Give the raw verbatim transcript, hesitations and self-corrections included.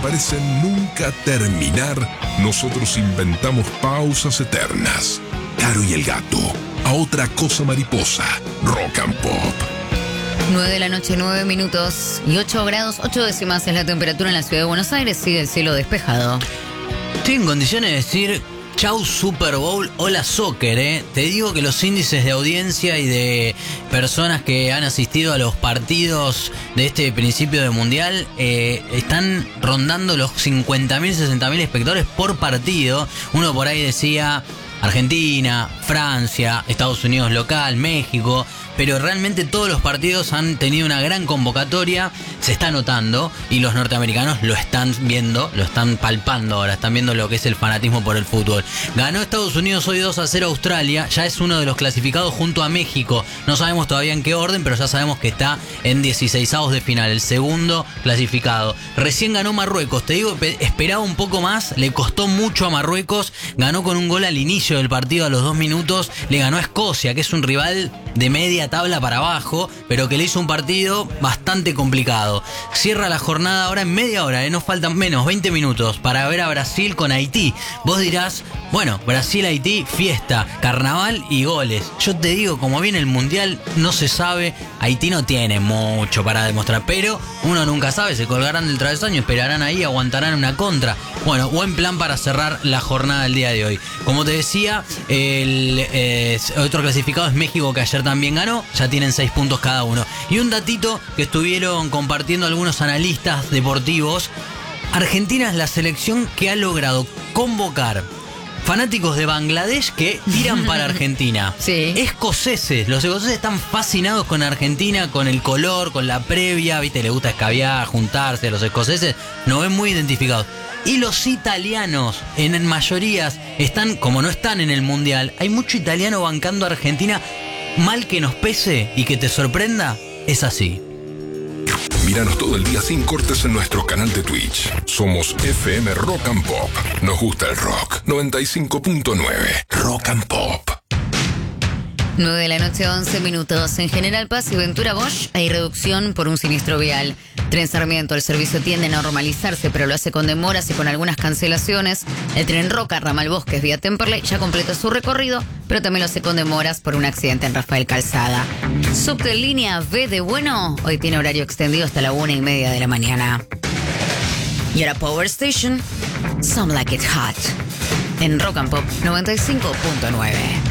parecen nunca terminar, nosotros inventamos pausas eternas. Caro y el Gato, a otra cosa mariposa, Rock and Pop. nueve de la noche, nueve minutos y ocho grados, ocho décimas es la temperatura en la ciudad de Buenos Aires. Sigue el cielo despejado. Estoy en condiciones de decir chau Super Bowl, hola soccer, ¿eh? Te digo que los índices de audiencia y de personas que han asistido a los partidos de este principio de mundial eh, están rondando los cincuenta mil, sesenta mil espectadores por partido. Uno por ahí decía Argentina, Francia, Estados Unidos local, México, pero realmente todos los partidos han tenido una gran convocatoria, se está notando y los norteamericanos lo están viendo, lo están palpando ahora, están viendo lo que es el fanatismo por el fútbol. Ganó Estados Unidos hoy dos a cero a Australia, ya es uno de los clasificados junto a México, no sabemos todavía en qué orden, pero ya sabemos que está en dieciseisavos de final, el segundo clasificado. Recién ganó Marruecos, te digo, esperaba un poco más, le costó mucho a Marruecos, ganó con un gol al inicio del partido a los dos minutos, le ganó a Escocia, que es un rival de media tabla para abajo, pero que le hizo un partido bastante complicado. Cierra la jornada ahora en media hora, ¿eh? Nos faltan menos, veinte minutos para ver a Brasil con Haití. Vos dirás, bueno, Brasil-Haití, fiesta, carnaval y goles. Yo te digo, como viene el Mundial, no se sabe, Haití no tiene mucho para demostrar, pero uno nunca sabe, se colgarán del travesaño, esperarán ahí, aguantarán una contra. Bueno, buen plan para cerrar la jornada del día de hoy. Como te decía, el eh, otro clasificado es México, que ayer también ganó, ya tienen seis puntos cada uno. Y un datito que estuvieron compartiendo algunos analistas deportivos: Argentina es la selección que ha logrado convocar fanáticos de Bangladesh que tiran para Argentina. Sí. Escoceses, los escoceses están fascinados con Argentina, con el color, con la previa, viste, les gusta escabiar, juntarse. Los escoceses nos ven muy identificados. Y los italianos, en mayorías, están, como no están en el Mundial, hay mucho italiano bancando a Argentina. Mal que nos pese y que te sorprenda, es así. Míranos todo el día sin cortes en nuestro canal de Twitch. Somos F M Rock and Pop. Nos gusta el rock. noventa y cinco punto nueve Rock and Pop. nueve de la noche, once minutos. En General Paz y Ventura Bosch hay reducción por un siniestro vial. Tren Sarmiento, el servicio tiende a normalizarse, pero lo hace con demoras y con algunas cancelaciones. El tren Roca, ramal Bosques, vía Temperley, ya completó su recorrido, pero también lo hace con demoras por un accidente en Rafael Calzada. Subte línea B de Bueno, hoy tiene horario extendido hasta la una y media de la mañana. Y ahora Power Station, Some Like It Hot, en Rock and Pop noventa y cinco punto nueve.